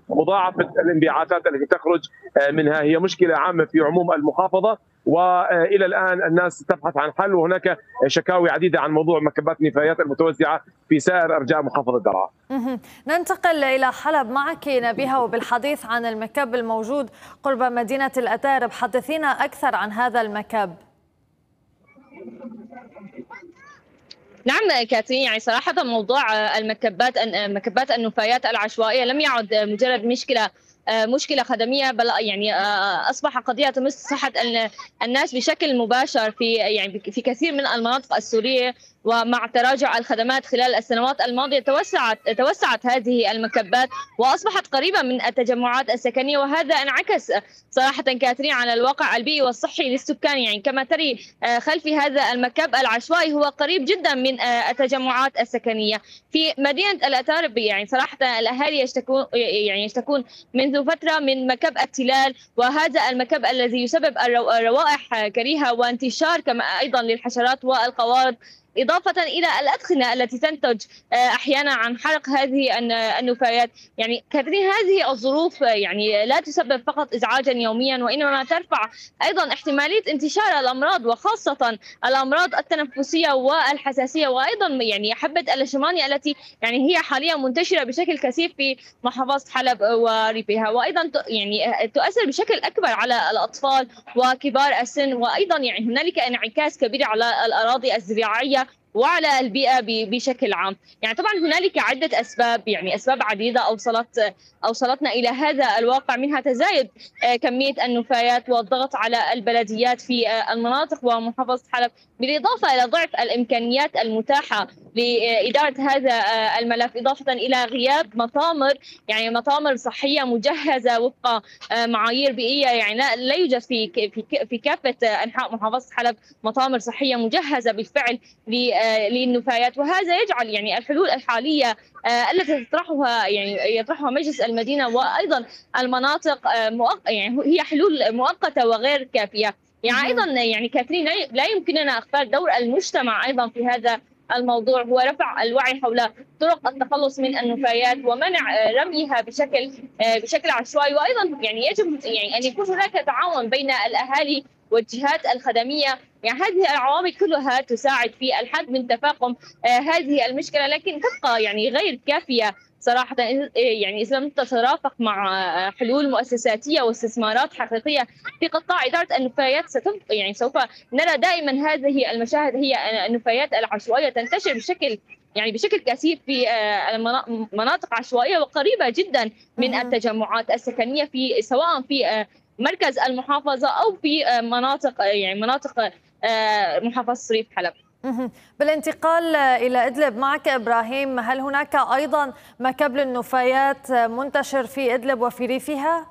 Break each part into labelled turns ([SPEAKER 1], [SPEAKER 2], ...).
[SPEAKER 1] مضاعفه الانبعاثات التي تخرج منها. هي مشكله عامه في عموم المحافظه، والى الان الناس تبحث عن حل، وهناك شكاوي عديده عن موضوع مكبات النفايات المتوزعه في سائر ارجاء محافظه درعا.
[SPEAKER 2] ننتقل الى حلب معك نبيها، وبالحديث عن المكب الموجود قرب مدينه الاتارب، حدثينا اكثر عن هذا المكب.
[SPEAKER 3] نعم كاترين، يعني صراحة موضوع مكبات النفايات العشوائية لم يعد مجرد مشكلة خدمية، بل يعني أصبح قضية تمس صحة الناس بشكل مباشر في كثير من المناطق السورية. ومع تراجع الخدمات خلال السنوات الماضية توسعت هذه المكبات وأصبحت قريبة من التجمعات السكنية، وهذا انعكس صراحة كاترين على الواقع البيئي والصحي للسكان. يعني كما تري خلفي، هذا المكب العشوائي هو قريب جدا من التجمعات السكنية في مدينة الأتارب. يعني صراحة الأهالي يشتكون منذ فترة من مكب التلال، وهذا المكب الذي يسبب روائح كريهة وانتشار كما أيضا للحشرات والقوارض، إضافة إلى الأدخنة التي تنتج أحيانا عن حرق هذه النفايات. يعني كاترين، هذه الظروف يعني لا تسبب فقط إزعاجا يوميا، وإنما ترفع أيضا احتمالية انتشار الأمراض، وخاصة الأمراض التنفسية والحساسية، وأيضا يعني حبة الليشمانيا التي يعني هي حاليا منتشرة بشكل كثيف في محافظة حلب وريفها، وأيضا يعني تؤثر بشكل أكبر على الأطفال وكبار السن، وأيضا يعني هنالك انعكاس كبير على الأراضي الزراعية وعلى البيئة بشكل عام. يعني طبعا هنالك عدة أسباب، يعني أسباب عديدة أوصلتنا إلى هذا الواقع، منها تزايد كمية النفايات والضغط على البلديات في المناطق ومحافظة حلب، بالإضافة إلى ضعف الإمكانيات المتاحة لإدارة هذا الملف، إضافة إلى غياب مطامر صحية مجهزة وفق معايير بيئية. يعني لا يوجد في كافة أنحاء محافظة حلب مطامر صحية مجهزة بالفعل للنفايات، وهذا يجعل يعني الحلول الحالية التي يطرحها مجلس المدينة وأيضا المناطق يعني هي حلول مؤقتة وغير كافية. يعني أيضا يعني كاترين، لا يمكننا إغفال دور المجتمع أيضا في هذا الموضوع، هو رفع الوعي حول طرق التخلص من النفايات ومنع رميها بشكل عشوائي، وايضا يعني يجب يعني ان يكون هناك تعاون بين الاهالي والجهات الخدميه. يعني هذه العوامل كلها تساعد في الحد من تفاقم هذه المشكله، لكن تبقى يعني غير كافيه صراحة. يعني إذا لم تترافق مع حلول مؤسساتية واستثمارات حقيقية في قطاع إدارة النفايات، سوف نرى دائما هذه المشاهد، هي النفايات العشوائية تنتشر بشكل كثيف في مناطق عشوائية وقريبة جدا من التجمعات السكنية، سواء في مركز المحافظة أو في مناطق محافظة صريف حلب.
[SPEAKER 2] بالانتقال إلى إدلب معك إبراهيم، هل هناك أيضا مكب للنفايات منتشر في إدلب وفي ريفها؟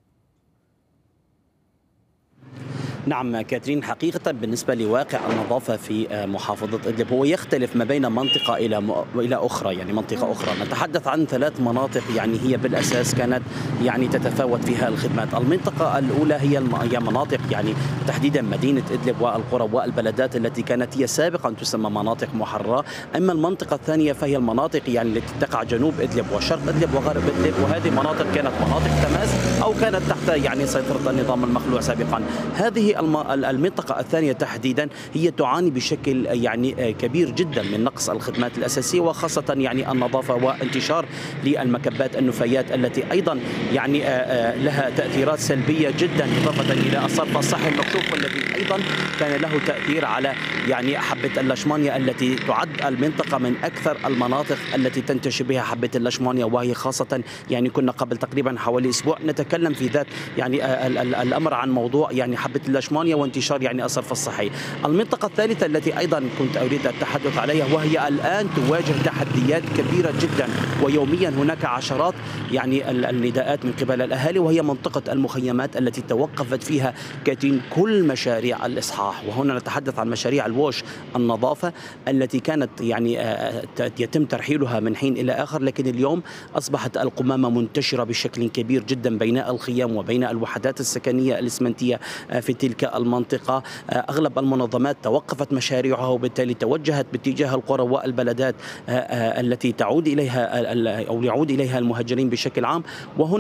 [SPEAKER 4] نعم كاترين، حقيقة بالنسبة لواقع النظافة في محافظة إدلب هو يختلف ما بين منطقة إلى أخرى، يعني منطقة أخرى. نتحدث عن 3 مناطق يعني هي بالأساس كانت يعني تتفاوت فيها الخدمات. المنطقة الأولى هي مناطق يعني تحديدا مدينة إدلب والقرى والبلدات التي كانت هي سابقا تسمى مناطق محررة. أما المنطقة الثانية فهي المناطق يعني التي تقع جنوب إدلب وشرق إدلب وغرب إدلب، وهذه مناطق كانت مناطق تماس أو كانت تحت يعني سيطرة النظام المخلوع سابقا. هذه المنطقة الثانية تحديدا هي تعاني بشكل يعني كبير جدا من نقص الخدمات الأساسية، وخاصة يعني النظافة وانتشار للمكبات النفايات التي أيضا يعني لها تأثيرات سلبية جدا، إضافة إلى الصرف الصحي المكشوف والذي أيضا كان له تأثير على يعني حبة الليشمانيا التي تعد المنطقة من أكثر المناطق التي تنتشر بها حبة الليشمانيا، وهي خاصة يعني كنا قبل تقريبا حوالي أسبوع نتكلم في ذات يعني الأمر عن موضوع يعني حبة الليشمانيا وانتشار يعني الصرف الصحي. المنطقة الثالثة التي أيضا كنت أريد التحدث عليها وهي الآن تواجه تحديات كبيرة جدا، ويوميا هناك عشرات يعني النداءات من قبل الأهالي، وهي منطقة المخيمات التي توقفت فيها كاتين كل مشاريع الإصحاح. وهنا نتحدث عن مشاريع الووش النظافة التي كانت يعني يتم ترحيلها من حين إلى آخر، لكن اليوم أصبحت القمامة منتشرة بشكل كبير جدا بين الخيام وبين الوحدات السكنية الإسمنتية في تلك المنطقة. أغلب المنظمات توقفت مشاريعها، وبالتالي توجهت باتجاه القرى والبلدات التي تعود إليها أو يعود إليها المهاجرين بشكل عام. وهنا